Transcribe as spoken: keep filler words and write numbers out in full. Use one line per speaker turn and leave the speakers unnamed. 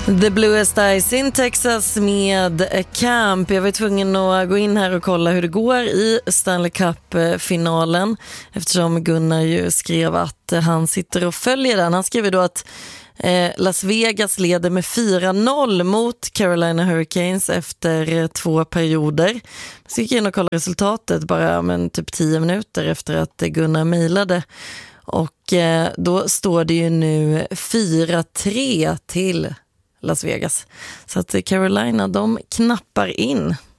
The Bluest Eyes in Texas med Camp. Jag var tvungen att gå in här och kolla hur det går i Stanley Cup-finalen, eftersom Gunnar ju skrev att han sitter och följer den. Han skriver då att eh, Las Vegas leder med fyra noll mot Carolina Hurricanes efter två perioder. Så gick jag in och kollade resultatet bara men typ tio minuter efter att Gunnar mejlade. Och eh, då står det ju nu fyra tre till Las Vegas. Så att Carolina, de knappar in.